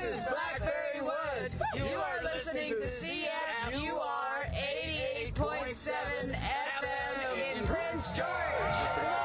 is Blackberry Wood. You are listening to CFUR 88.7 FM in Prince George.